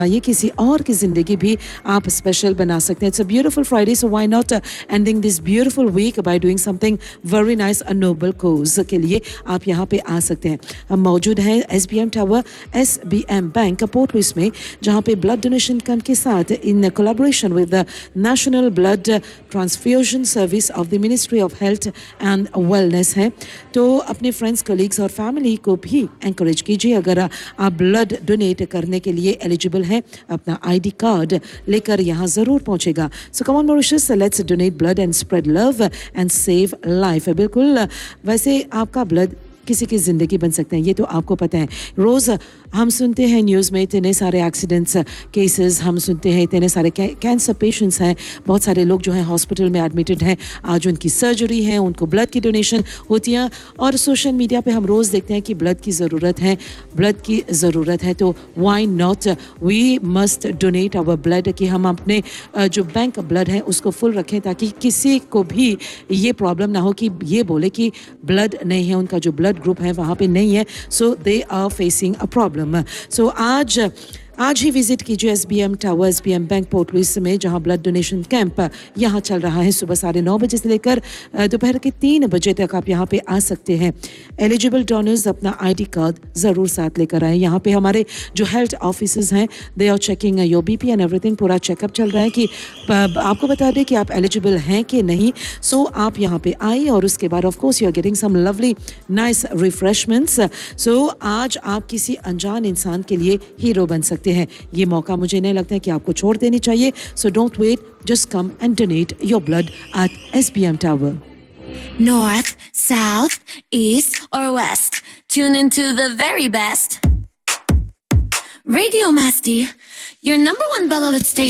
ये किसी और की ज़िंदगी भी आप स्पेशल बना सकते हैं. It's a beautiful Friday, so why not ending this beautiful week by doing something very nice, a Nobel कोज के लिए आप यहाँ पे आ सकते हैं. हम मौजूद हैं SBM tower, SBM bank port Louis में, जहाँ पे ब्लड डोनेशन कैंप के साथ in collaboration with the national blood transfusion service of the ministry of health and wellness है. तो अपने फ्रेंड्स, कलीग्स और फैमिली को भी एंकरेज कीजिए. अगर आप ब्लड डोनेट करने के लिए एलिजिबल हैं, अपना ID कार्ड लेकर यहाँ ज़रूर पहुँचेगा. सो come on Mauritius, let's donate blood and spread love and save life. बिल्कुल वैसे आपका ब्लड किसी की ज़िंदगी बन सकते हैं, ये तो आपको पता है. रोज़ हम सुनते हैं न्यूज़ में इतने सारे एक्सीडेंट्स केसेस, हम सुनते हैं इतने सारे कैंसर पेशेंट्स हैं, बहुत सारे लोग जो हैं हॉस्पिटल में एडमिटेड हैं, आज उनकी सर्जरी है, उनको ब्लड की डोनेशन होती है. और सोशल मीडिया पे हम रोज़ देखते हैं कि ब्लड की ज़रूरत है, ब्लड की ज़रूरत है. तो why not, we must donate our blood, कि हम अपने जो बैंक ब्लड है उसको फुल रखें, ताकि किसी को भी ये प्रॉब्लम ना हो कि ये बोले कि ब्लड नहीं है, उनका जो ब्लड ग्रुप है वहाँ पे नहीं है, सो they are facing a problem. सो आज ही विजिट कीजिए SBM tower, SBM bank port Louis में, जहां ब्लड डोनेशन कैंप यहां चल रहा है. सुबह 9:30 बजे से लेकर दोपहर के 3 बजे तक आप यहां पे आ सकते हैं. एलिजिबल डोनर्स अपना ID कार्ड ज़रूर साथ लेकर आए. यहां पे हमारे जो हेल्थ ऑफिसर्स हैं, they are checking your BP and everything. पूरा चेकअप चल रहा है कि आपको बता दें कि आप एलिजिबल हैं कि नहीं. सो आप यहाँ पे आइए और उसके बाद of course you are getting some lovely nice refreshments. सो आज आप किसी अनजान इंसान के लिए हीरो बन सकते हैं. ये मौका मुझे नहीं लगता है कि आपको छोड़ देनी चाहिए. So don't wait, just come and donate your blood eight SBM tower. North, south, east, or west. Tune into the very best. Radio Masti, your #1 beloved station.